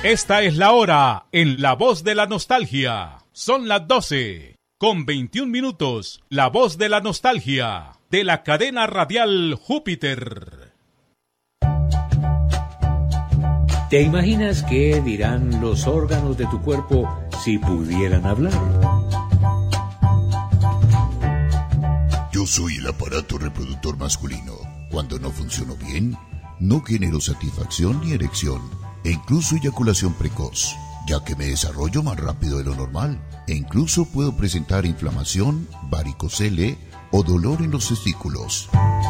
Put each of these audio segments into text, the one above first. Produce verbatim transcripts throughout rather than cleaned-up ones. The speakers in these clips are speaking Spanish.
Esta es la hora en La Voz de la Nostalgia. Son las doce, con veintiún minutos. La Voz de la Nostalgia, de la cadena radial Júpiter. ¿Te imaginas qué dirán los órganos de tu cuerpo si pudieran hablar? Yo soy el aparato reproductor masculino. Cuando no funciono bien, no genero satisfacción ni erección, e incluso eyaculación precoz, ya que me desarrollo más rápido de lo normal, e incluso puedo presentar inflamación, varicocele o dolor en los testículos.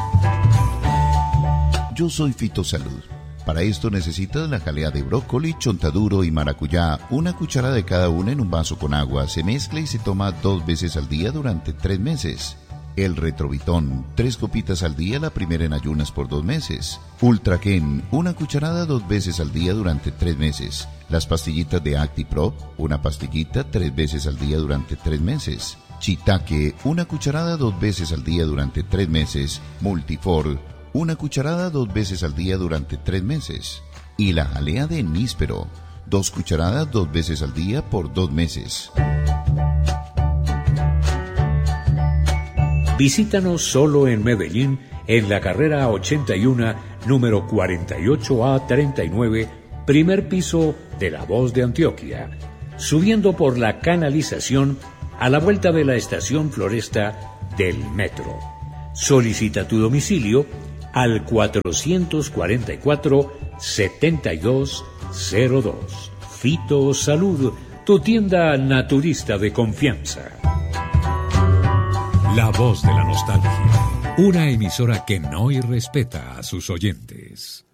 Yo soy Fitosalud. Para esto necesitas la jalea de brócoli, chontaduro y maracuyá, una cucharada de cada una en un vaso con agua, se mezcla y se toma dos veces al día durante tres meses. El Retrovitón, tres copitas al día, la primera en ayunas por dos meses. Ultraken, una cucharada dos veces al día durante tres meses. Las pastillitas de ActiProp, una pastillita tres veces al día durante tres meses. Chitaque, una cucharada dos veces al día durante tres meses. Multifor, una cucharada dos veces al día durante tres meses. Y la jalea de níspero, dos cucharadas dos veces al día por dos meses. Visítanos solo en Medellín, en la carrera ochenta y uno, número cuarenta y ocho A treinta y nueve, primer piso de La Voz de Antioquia, subiendo por la canalización a la vuelta de la estación Floresta del metro. Solicita tu domicilio al cuatrocientos cuarenta y cuatro, setenta y dos cero dos. Fito Salud, tu tienda naturista de confianza. La Voz de la Nostalgia, una emisora que no irrespeta a sus oyentes.